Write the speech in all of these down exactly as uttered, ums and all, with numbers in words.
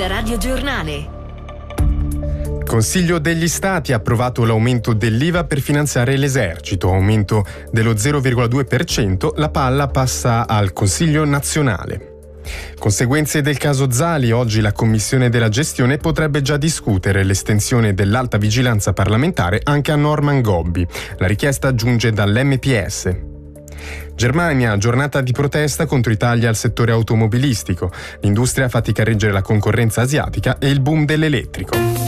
Il radiogiornale. Consiglio degli Stati ha approvato l'aumento dell'I V A per finanziare l'esercito, aumento dello zero virgola due per cento, la palla passa al Consiglio nazionale. Conseguenze del caso Zali, oggi la Commissione della Gestione potrebbe già discutere l'estensione dell'alta vigilanza parlamentare anche a Norman Gobbi. La richiesta giunge dall'M P S. Germania, giornata di protesta contro i tagli al settore automobilistico. L'industria fatica a reggere la concorrenza asiatica e il boom dell'elettrico.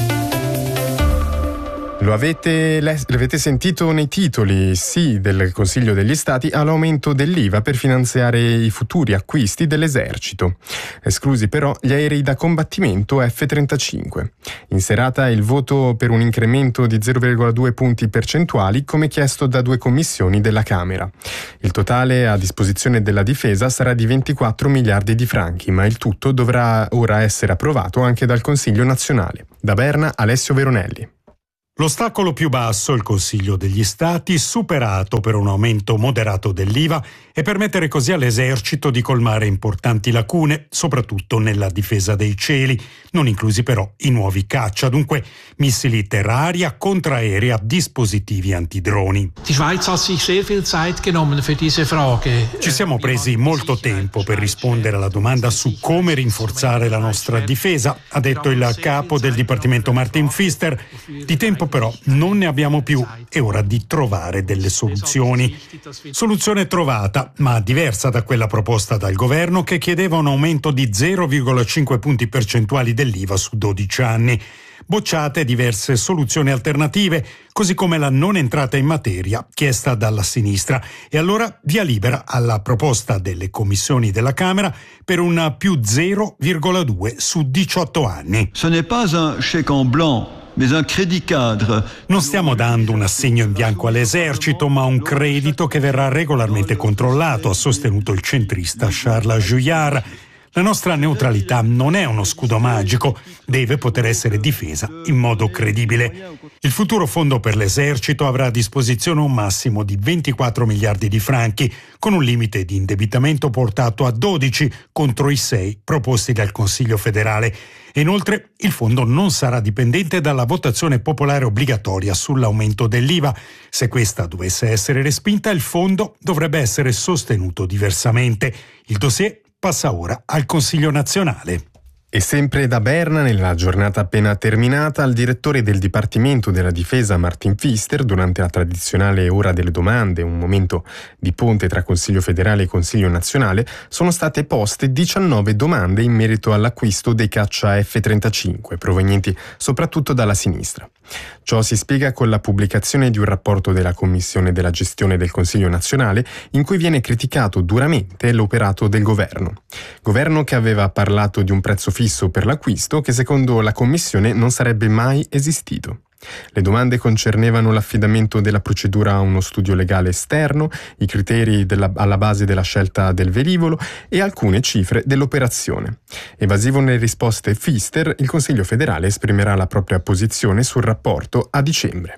Lo avete, l'avete sentito nei titoli, sì, del Consiglio degli Stati all'aumento dell'I V A per finanziare i futuri acquisti dell'esercito. Esclusi però gli aerei da combattimento F trentacinque. In serata il voto per un incremento di zero virgola due punti percentuali come chiesto da due commissioni della Camera. Il totale a disposizione della difesa sarà di ventiquattro miliardi di franchi, ma il tutto dovrà ora essere approvato anche dal Consiglio nazionale. Da Berna, Alessio Veronelli. L'ostacolo più basso, il Consiglio degli Stati, superato per un aumento moderato dell'I V A e permettere così all'esercito di colmare importanti lacune, soprattutto nella difesa dei cieli, non inclusi però i nuovi caccia, dunque missili terra-aria, contraerea, dispositivi antidroni. Ci siamo presi molto tempo per rispondere alla domanda su come rinforzare la nostra difesa, ha detto il capo del Dipartimento Martin Pfister. Di tempo però non ne abbiamo più, è ora di trovare delle soluzioni. Soluzione trovata, ma diversa da quella proposta dal governo che chiedeva un aumento di zero virgola cinque punti percentuali dell'I V A su dodici anni. Bocciate diverse soluzioni alternative, così come la non entrata in materia chiesta dalla sinistra. E allora via libera alla proposta delle commissioni della Camera per un più zero virgola due su diciotto anni. Ce n'est pas un chèque en blanc. Non stiamo dando un assegno in bianco all'esercito, ma un credito che verrà regolarmente controllato, ha sostenuto il centrista Charles Juillard. La nostra neutralità non è uno scudo magico, deve poter essere difesa in modo credibile. Il futuro fondo per l'esercito avrà a disposizione un massimo di ventiquattro miliardi di franchi, con un limite di indebitamento portato a dodici contro i sei proposti dal Consiglio federale. E inoltre il fondo non sarà dipendente dalla votazione popolare obbligatoria sull'aumento dell'I V A. Se questa dovesse essere respinta, il fondo dovrebbe essere sostenuto diversamente. Il dossier passa ora al Consiglio nazionale. E sempre da Berna, nella giornata appena terminata, al direttore del Dipartimento della Difesa Martin Pfister, durante la tradizionale ora delle domande, un momento di ponte tra Consiglio federale e Consiglio nazionale, sono state poste diciannove domande in merito all'acquisto dei caccia F trentacinque, provenienti soprattutto dalla sinistra. Ciò si spiega con la pubblicazione di un rapporto della Commissione della Gestione del Consiglio nazionale in cui viene criticato duramente l'operato del governo. Governo che aveva parlato di un prezzo fisso per l'acquisto che secondo la Commissione non sarebbe mai esistito. Le domande concernevano l'affidamento della procedura a uno studio legale esterno, i criteri della, alla base della scelta del velivolo e alcune cifre dell'operazione. Evasivo nelle risposte Pfister, il Consiglio federale esprimerà la propria posizione sul rapporto a dicembre.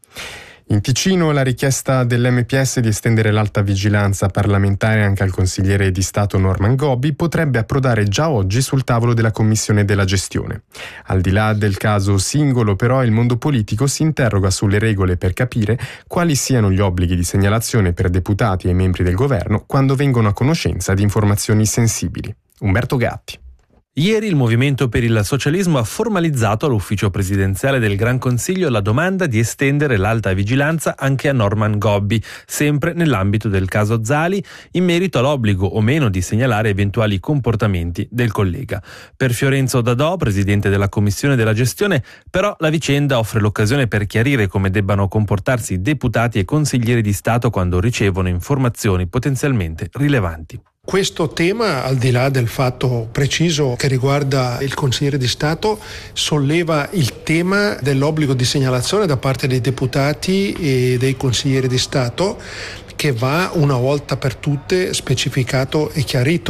In Ticino la richiesta dell'M P S di estendere l'alta vigilanza parlamentare anche al consigliere di Stato Norman Gobbi potrebbe approdare già oggi sul tavolo della Commissione della Gestione. Al di là del caso singolo, però, il mondo politico si interroga sulle regole per capire quali siano gli obblighi di segnalazione per deputati e membri del governo quando vengono a conoscenza di informazioni sensibili. Umberto Gatti. Ieri il Movimento per il Socialismo ha formalizzato all'ufficio presidenziale del Gran Consiglio la domanda di estendere l'alta vigilanza anche a Norman Gobbi, sempre nell'ambito del caso Zali, in merito all'obbligo o meno di segnalare eventuali comportamenti del collega. Per Fiorenzo Dadò, presidente della Commissione della Gestione, però la vicenda offre l'occasione per chiarire come debbano comportarsi deputati e consiglieri di Stato quando ricevono informazioni potenzialmente rilevanti. Questo tema, al di là del fatto preciso che riguarda il consigliere di Stato, solleva il tema dell'obbligo di segnalazione da parte dei deputati e dei consiglieri di Stato, che va una volta per tutte specificato e chiarito.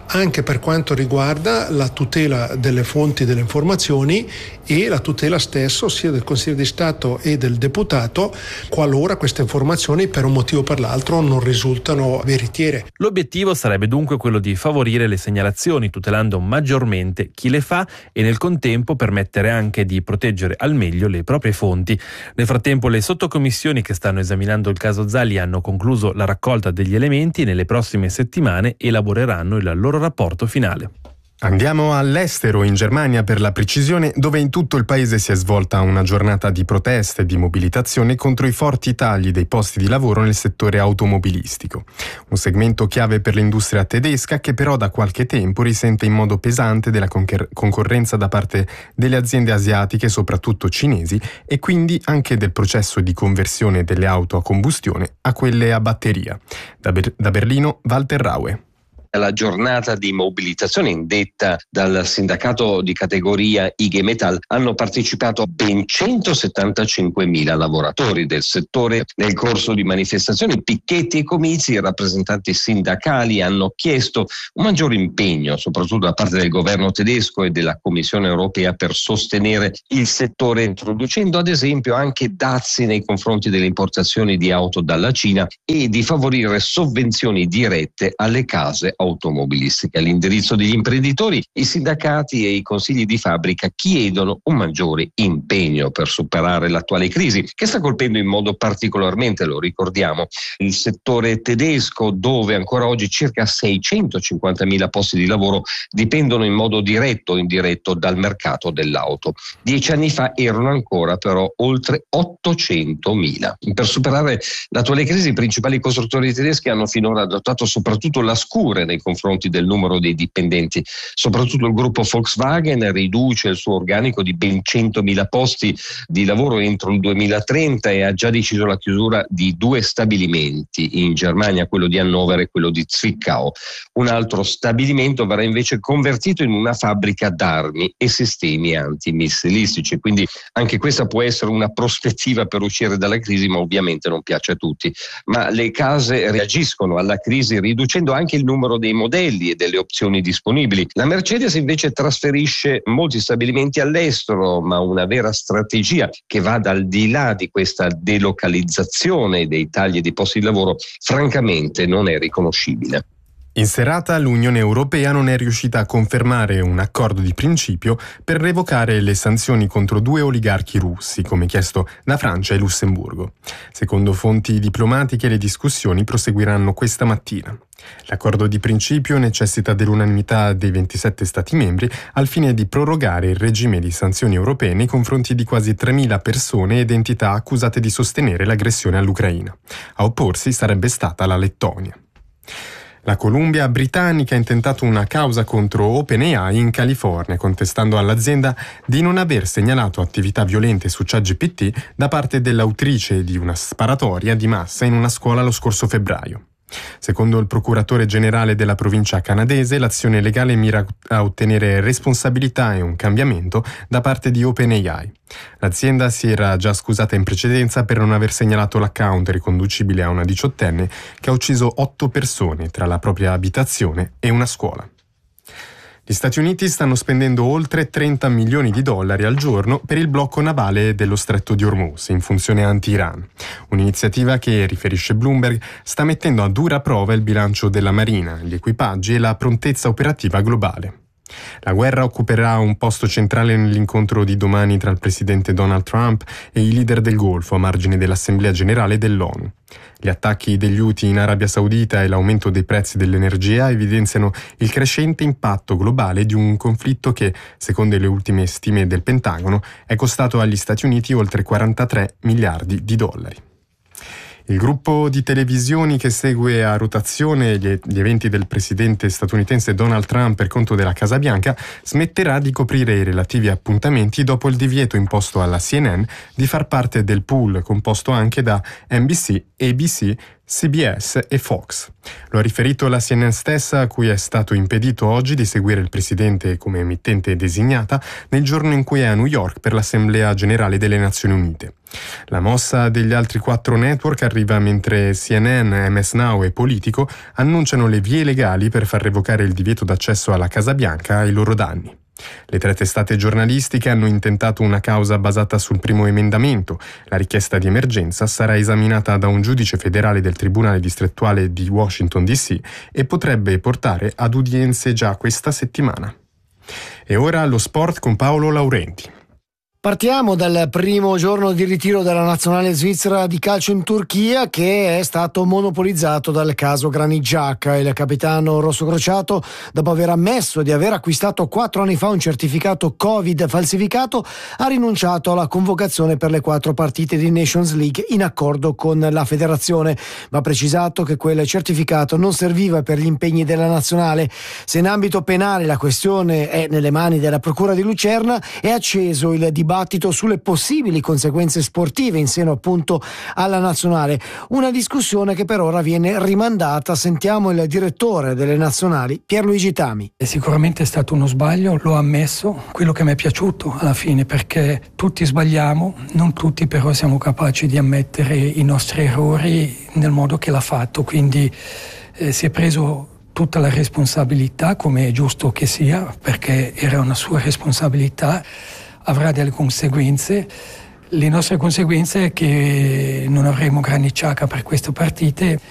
anche per quanto riguarda la tutela delle fonti delle informazioni e la tutela stesso sia del Consiglio di Stato e del deputato qualora queste informazioni per un motivo o per l'altro non risultano veritiere. L'obiettivo sarebbe dunque quello di favorire le segnalazioni, tutelando maggiormente chi le fa e nel contempo permettere anche di proteggere al meglio le proprie fonti. Nel frattempo le sottocommissioni che stanno esaminando il caso Zali hanno concluso la raccolta degli elementi e nelle prossime settimane elaboreranno il loro rapporto finale. Andiamo all'estero, in Germania per la precisione, dove in tutto il paese si è svolta una giornata di proteste e di mobilitazione contro i forti tagli dei posti di lavoro nel settore automobilistico. Un segmento chiave per l'industria tedesca che però da qualche tempo risente in modo pesante della concher- concorrenza da parte delle aziende asiatiche, soprattutto cinesi, e quindi anche del processo di conversione delle auto a combustione a quelle a batteria. Da, Ber- da Berlino, Walter Raue. La giornata di mobilitazione indetta dal sindacato di categoria I G Metall hanno partecipato ben centosettantacinquemila lavoratori del settore. Nel corso di manifestazioni, picchetti e comizi, i rappresentanti sindacali hanno chiesto un maggiore impegno, soprattutto da parte del governo tedesco e della Commissione europea, per sostenere il settore, introducendo ad esempio anche dazi nei confronti delle importazioni di auto dalla Cina e di favorire sovvenzioni dirette alle case automobilistiche. All'indirizzo degli imprenditori, i sindacati e i consigli di fabbrica chiedono un maggiore impegno per superare l'attuale crisi che sta colpendo in modo particolarmente, lo ricordiamo, il settore tedesco, dove ancora oggi circa seicentocinquantamila posti di lavoro dipendono in modo diretto o indiretto dal mercato dell'auto. Dieci anni fa erano ancora però oltre ottocentomila. Per superare l'attuale crisi, i principali costruttori tedeschi hanno finora adottato soprattutto la scure nei confronti del numero dei dipendenti. Soprattutto il gruppo Volkswagen riduce il suo organico di ben centomila posti di lavoro entro il duemilatrenta e ha già deciso la chiusura di due stabilimenti in Germania, quello di Hannover e quello di Zwickau. Un altro stabilimento verrà invece convertito in una fabbrica d'armi e sistemi antimissilistici, quindi anche questa può essere una prospettiva per uscire dalla crisi, ma ovviamente non piace a tutti. Ma le case reagiscono alla crisi riducendo anche il numero dei modelli e delle opzioni disponibili. La Mercedes invece trasferisce molti stabilimenti all'estero, ma una vera strategia che vada al di là di questa delocalizzazione dei tagli di posti di lavoro francamente non è riconoscibile. In serata l'Unione Europea non è riuscita a confermare un accordo di principio per revocare le sanzioni contro due oligarchi russi, come chiesto da Francia e Lussemburgo. Secondo fonti diplomatiche, le discussioni proseguiranno questa mattina. L'accordo di principio necessita dell'unanimità dei ventisette Stati membri al fine di prorogare il regime di sanzioni europee nei confronti di quasi tremila persone ed entità accusate di sostenere l'aggressione all'Ucraina. A opporsi sarebbe stata la Lettonia. La Columbia britannica ha intentato una causa contro OpenAI in California, contestando all'azienda di non aver segnalato attività violente su ChatGPT da parte dell'autrice di una sparatoria di massa in una scuola lo scorso febbraio. Secondo il procuratore generale della provincia canadese, l'azione legale mira a ottenere responsabilità e un cambiamento da parte di OpenAI. L'azienda si era già scusata in precedenza per non aver segnalato l'account riconducibile a una diciottenne che ha ucciso otto persone tra la propria abitazione e una scuola. Gli Stati Uniti stanno spendendo oltre trenta milioni di dollari al giorno per il blocco navale dello Stretto di Hormuz in funzione anti-Iran. Un'iniziativa che, riferisce Bloomberg, sta mettendo a dura prova il bilancio della Marina, gli equipaggi e la prontezza operativa globale. La guerra occuperà un posto centrale nell'incontro di domani tra il presidente Donald Trump e i leader del Golfo a margine dell'Assemblea Generale dell'ONU. Gli attacchi degli Houthi in Arabia Saudita e l'aumento dei prezzi dell'energia evidenziano il crescente impatto globale di un conflitto che, secondo le ultime stime del Pentagono, è costato agli Stati Uniti oltre quarantatré miliardi di dollari. Il gruppo di televisioni che segue a rotazione gli, gli eventi del presidente statunitense Donald Trump per conto della Casa Bianca smetterà di coprire i relativi appuntamenti dopo il divieto imposto alla C N N di far parte del pool composto anche da N B C, A B C, C B S e Fox. Lo ha riferito la C N N stessa, a cui è stato impedito oggi di seguire il presidente come emittente designata nel giorno in cui è a New York per l'Assemblea Generale delle Nazioni Unite. La mossa degli altri quattro network arriva mentre C N N, M S Now e Politico annunciano le vie legali per far revocare il divieto d'accesso alla Casa Bianca ai loro danni. Le tre testate giornalistiche hanno intentato una causa basata sul primo emendamento. La richiesta di emergenza sarà esaminata da un giudice federale del Tribunale distrettuale di Washington D C e potrebbe portare ad udienze già questa settimana. E ora lo sport con Paolo Laurenti. Partiamo dal primo giorno di ritiro della nazionale svizzera di calcio in Turchia, che è stato monopolizzato dal caso Granit Xhaka. Il capitano rossocrociato, dopo aver ammesso di aver acquistato quattro anni fa un certificato Covid falsificato, ha rinunciato alla convocazione per le quattro partite di Nations League in accordo con la federazione. Va precisato che quel certificato non serviva per gli impegni della nazionale. Se in ambito penale la questione è nelle mani della Procura di Lucerna, è acceso il dibattito dibattito sulle possibili conseguenze sportive in seno appunto alla nazionale, una discussione che per ora viene rimandata. Sentiamo il direttore delle nazionali, Pierluigi Tami. Sicuramente è stato uno sbaglio, l'ho ammesso, quello che mi è piaciuto alla fine, perché tutti sbagliamo, non tutti però siamo capaci di ammettere i nostri errori nel modo che l'ha fatto, quindi eh, si è preso tutta la responsabilità, come è giusto che sia, perché era una sua responsabilità. Avrà delle conseguenze. Le nostre conseguenze è che non avremo Granit Xhaka per queste partite.